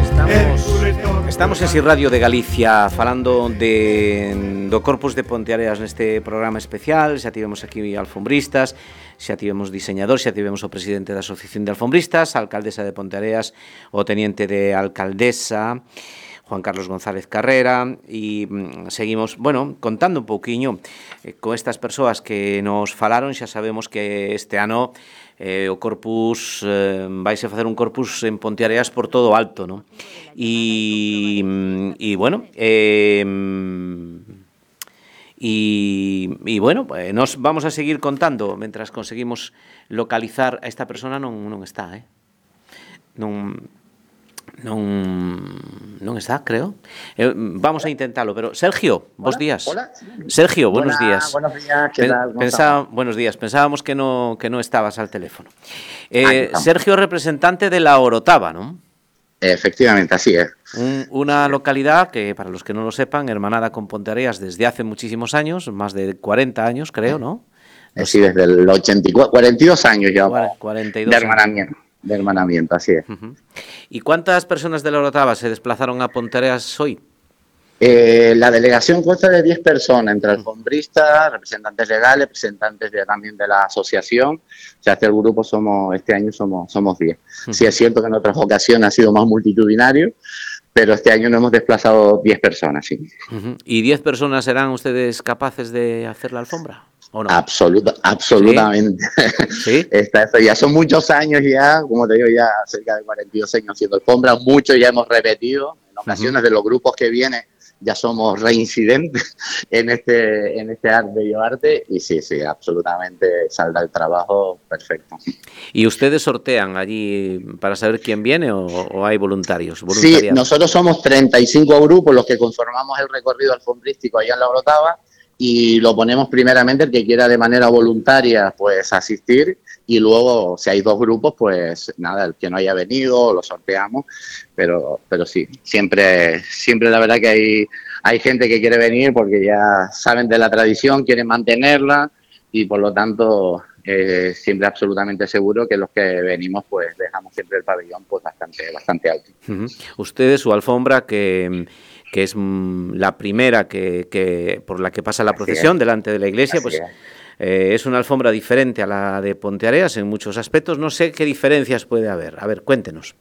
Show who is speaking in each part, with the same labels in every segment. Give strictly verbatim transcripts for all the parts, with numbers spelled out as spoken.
Speaker 1: Estamos, estamos en Si Radio de Galicia falando de, do Corpus de Ponteareas neste programa especial. Xa tivemos aquí alfombristas, xa tivemos diseñador, xa tivemos o presidente da Asociación de Alfombristas, a alcaldesa de Ponteareas, o teniente de alcaldesa, Juan Carlos González Carrera, e seguimos, bueno, contando un pouquiño eh, con estas persoas que nos falaron. Xa sabemos que este ano eh, o Corpus eh, vaise facer un Corpus en Ponteareas por todo o alto, non? E, e bueno, eh, e, e bueno, eh, nos vamos a seguir contando mentras conseguimos localizar a esta persona. Non, non está, eh? Non... Non, non está, creo. Eh, vamos a intentalo, pero Sergio, bos días.
Speaker 2: Hola.
Speaker 1: Sergio, buenos
Speaker 2: Hola,
Speaker 1: días.
Speaker 2: Buenos días, ¿qué tal?
Speaker 1: Pensaba, buenos días. Pensábamos que no que no estabas al teléfono. Eh, Sergio, representante de La Orotava, ¿no?
Speaker 2: Efectivamente, así es.
Speaker 1: Un, una localidad que, para los que no lo sepan, hermanada con Ponteareas desde hace muchísimos años, más de cuarenta años, creo, ¿no?
Speaker 2: no sí, sé. Desde el ochenta y cuatro, cuarenta y dos años ya.
Speaker 1: cuarenta y dos
Speaker 2: de hermanamiento. Años. De hermanamiento, así es.
Speaker 1: Uh-huh. ¿Y cuántas personas de La Orotava se desplazaron a Ponteareas hoy?
Speaker 2: Eh, la delegación consta de diez personas, entre alfombristas, representantes legales, representantes de, también de la asociación. O sea, este grupo somos, este año somos, somos diez. Uh-huh. Sí es cierto que en otras ocasiones ha sido más multitudinario, pero este año nos hemos desplazado diez personas, sí.
Speaker 1: Uh-huh. ¿Y diez personas serán ustedes capaces de hacer la alfombra? ¿O no?
Speaker 2: Absoluta, absolutamente.
Speaker 1: ¿Sí? ¿Sí?
Speaker 2: Esta, esto ya son muchos años ya, como te digo, ya cerca de cuarenta y dos años haciendo alfombra. Muchos ya hemos repetido. En ocasiones uh-huh. de los grupos que vienen ya somos reincidentes en este, en este arte y arte. Y sí, sí, absolutamente saldrá el trabajo perfecto.
Speaker 1: ¿Y ustedes sortean allí para saber quién viene o, o hay voluntarios?
Speaker 2: Sí, nosotros somos treinta y cinco grupos los que conformamos el recorrido alfombrístico allá en La Orotava. Y lo ponemos primeramente el que quiera de manera voluntaria pues asistir, y luego si hay dos grupos pues nada, el que no haya venido lo sorteamos, pero pero sí, siempre siempre la verdad que hay hay gente que quiere venir porque ya saben de la tradición, quieren mantenerla, y por lo tanto eh, siempre absolutamente seguro que los que venimos pues dejamos siempre el pabellón pues bastante bastante alto.
Speaker 1: Uh-huh. Ustedes, su alfombra que que es la primera que, que por la que pasa la procesión delante de la iglesia, pues eh, es una alfombra diferente a la de Ponteareas en muchos aspectos. No sé qué diferencias puede haber. A ver, cuéntenos.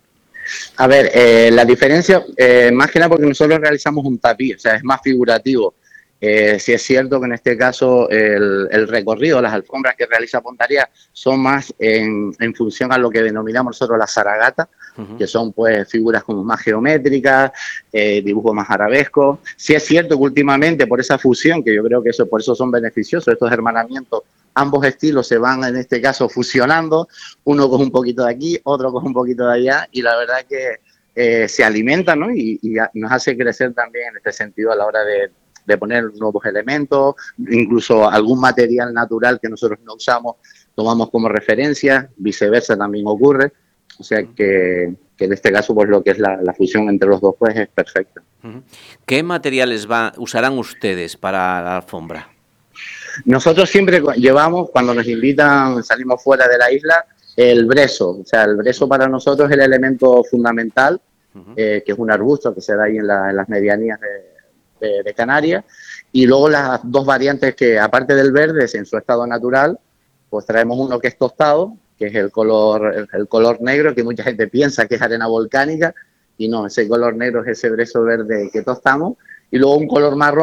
Speaker 2: A ver, eh, la diferencia, eh, más que nada porque nosotros realizamos un tapiz, o sea, es más figurativo. Eh, sí es cierto que en este caso el, el recorrido, las alfombras que realiza Ponteareas son más en, en función a lo que denominamos nosotros la zaragata, uh-huh. que son pues figuras como más geométricas, eh, dibujos más arabescos. Sí es cierto que últimamente por esa fusión, que yo creo que eso por eso son beneficiosos, estos hermanamientos, ambos estilos se van en este caso fusionando, uno coge un poquito de aquí, otro coge un poquito de allá, y la verdad que eh, se alimentan, ¿no? y, y nos hace crecer también en este sentido a la hora de de poner nuevos elementos, incluso algún material natural que nosotros no usamos, tomamos como referencia, viceversa también ocurre, o sea que, que en este caso pues lo que es la, la fusión entre los dos pues es perfecta.
Speaker 1: ¿Qué materiales va, usarán ustedes para la alfombra?
Speaker 2: Nosotros siempre llevamos, cuando nos invitan, salimos fuera de la isla, el brezo, o sea, el brezo para nosotros es el elemento fundamental, uh-huh. eh, que es un arbusto que se da ahí en, la, en las medianías de De, de Canarias, y luego las dos variantes que aparte del verde en su estado natural, pues traemos uno que es tostado, que es el color el, el color negro, que mucha gente piensa que es arena volcánica, y no, ese color negro es ese brezo verde que tostamos, y luego un color marrón